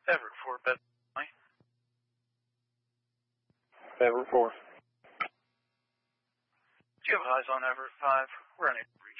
Everett 4, bed. Everett 4. Do you have eyes on Everett 5? We're unable to reach